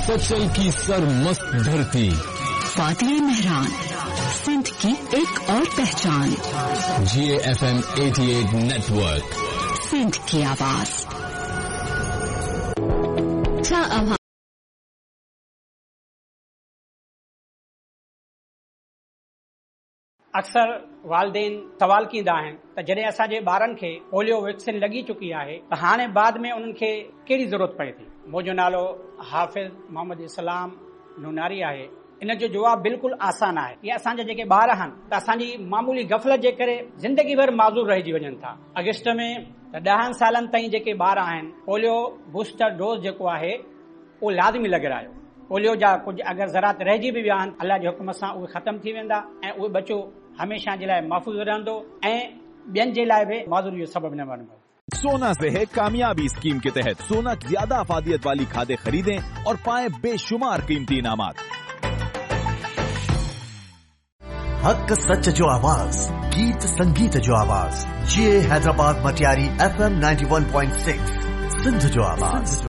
मफस्सल की सरमस्त धरती, फातिह महरान, सिंध की एक और पहचान। GAFM 88 नेटवर्क, सिंध की आवाज। अक्सर वालदेन सवाल कींदा आहिनि त जॾहिं असांजे ॿारनि खे पोलियो वैक्सीन लॻी चुकी आहे त हाणे बाद में उन्हनि खे कहिड़ी ज़रूरत पए थी। मुंहिंजो नालो हाफ़िज़ मोहम्मद इस्लाम नूनारी आहे। इन जो जवाबु बिल्कुलु आसान आहे। ये असांजा जेके ॿार आहिनि त असांजी मामूली गफ़लत जे करे ज़िंदगी भर माज़ूर रहिजी वञनि था। अगस्त में त 10 सालनि ताईं जेके ॿार आहिनि पोलियो बूस्टर डोज जेको आहे उहो लाज़मी लॻारायो। पोलियो जा कुझु अगरि ज़रात रहिजी बि विया आहिनि, अल्लाह जे हुकुम सां उहे ख़तम थी वेंदा ऐं उहे बचो हमेशा जे लाइ महफ़ूज़ रहंदो ऐं ॿियनि जे लाइ बि माज़ूरी जो सबब न बनेगा। सोना से है कामयाबी स्कीम के तहत सोना ज्यादा अफादियत वाली खादें खरीदें और पाएं बेशुमार कीमती इनामात। हक सच जो आवाज, गीत संगीत जो आवाज। GA हैदराबाद मटियारी FM 91.6 सिंध जो आवाज।